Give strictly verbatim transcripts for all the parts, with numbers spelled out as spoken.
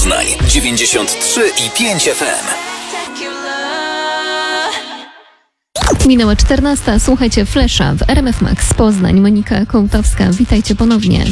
Poznań dziewięćdziesiąt trzy i pięć F M. Minęła czternasta. Słuchajcie Flesza w R M F Max Poznań. Monika Kołtowska, witajcie ponownie.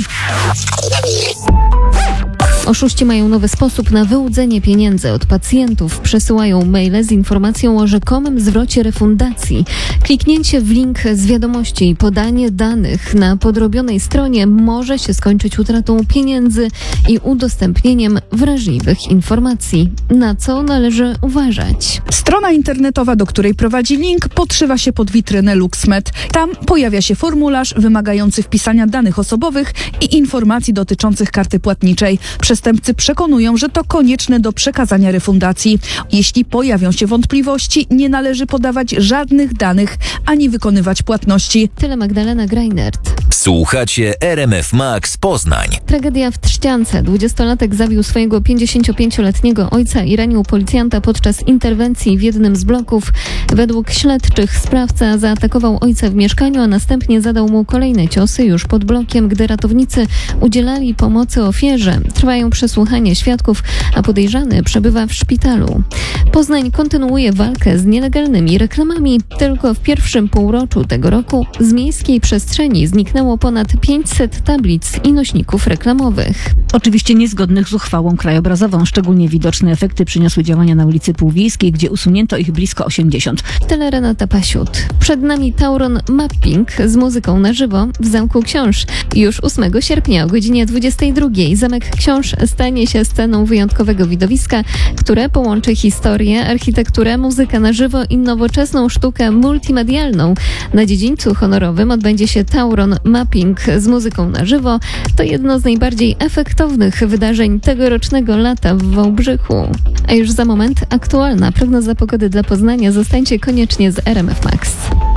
Oszuści mają nowy sposób na wyłudzenie pieniędzy od pacjentów. Przesyłają maile z informacją o rzekomym zwrocie refundacji. Kliknięcie w link z wiadomości i podanie danych na podrobionej stronie może się skończyć utratą pieniędzy i udostępnieniem wrażliwych informacji. Na co należy uważać? Strona internetowa, do której prowadzi link, podszywa się pod witrynę LuxMed. Tam pojawia się formularz wymagający wpisania danych osobowych i informacji dotyczących karty płatniczej. Przestępcy przekonują, że to konieczne do przekazania refundacji. Jeśli pojawią się wątpliwości, nie należy podawać żadnych danych ani wykonywać płatności. Tyle Magdalena Greinert. Słuchacie R M F Max Poznań. Tragedia w Trzciance. Dwudziestolatek zabił swojego pięćdziesięciopięcioletniego ojca i ranił policjanta podczas interwencji w jednym z bloków. Według śledczych sprawca zaatakował ojca w mieszkaniu, a następnie zadał mu kolejne ciosy już pod blokiem, gdy ratownicy udzielali pomocy ofierze. Trwają przesłuchania świadków, a podejrzany przebywa w szpitalu. Poznań kontynuuje walkę z nielegalnymi reklamami. Tylko w pierwszym półroczu tego roku z miejskiej przestrzeni zniknęło ponad pięćset tablic i nośników reklamowych. Oczywiście niezgodnych z uchwałą krajobrazową. Szczególnie widoczne efekty przyniosły działania na ulicy Półwiejskiej, gdzie usunięto ich blisko osiemdziesiąt. Tyle Renata Pasiut. Przed nami Tauron Mapping z muzyką na żywo w Zamku Książ. Już ósmego sierpnia o godzinie dwudziestej drugiej Zamek Książ stanie się sceną wyjątkowego widowiska, które połączy historię, architekturę, muzykę na żywo i nowoczesną sztukę multimedialną. Na dziedzińcu honorowym odbędzie się Tauron Mapping z muzyką na żywo. To jedno z najbardziej efektownych wydarzeń tegorocznego lata w Wałbrzychu. A już za moment aktualna prognoza pogody dla Poznania. Zostańcie koniecznie z R M F Max.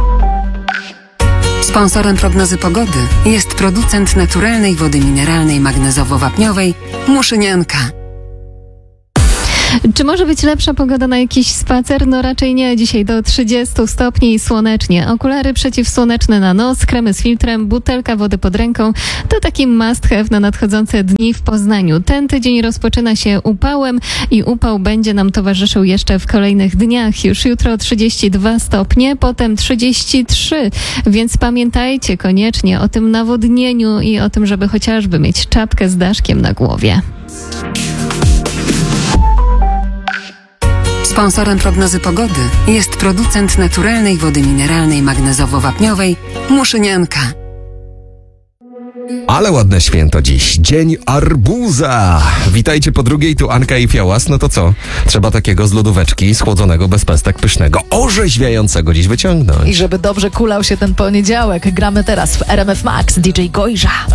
Sponsorem prognozy pogody jest producent naturalnej wody mineralnej magnezowo-wapniowej Muszynianka. Czy może być lepsza pogoda na jakiś spacer? No raczej nie. Dzisiaj do trzydziestu stopni i słonecznie. Okulary przeciwsłoneczne na nos, kremy z filtrem, butelka wody pod ręką. To taki must have na nadchodzące dni w Poznaniu. Ten tydzień rozpoczyna się upałem i upał będzie nam towarzyszył jeszcze w kolejnych dniach. Już jutro trzydzieści dwa stopnie, potem trzydzieści trzy. Więc pamiętajcie koniecznie o tym nawodnieniu i o tym, żeby chociażby mieć czapkę z daszkiem na głowie. Sponsorem prognozy pogody jest producent naturalnej wody mineralnej magnezowo-wapniowej Muszynianka. Ale ładne święto dziś. Dzień arbuza. Witajcie po drugiej, tu Anka i Fiałas. No to co? Trzeba takiego z lodóweczki, schłodzonego, bez pestek, pysznego, orzeźwiającego dziś wyciągnąć. I żeby dobrze kulał się ten poniedziałek, gramy teraz w R M F Max D J Gojża.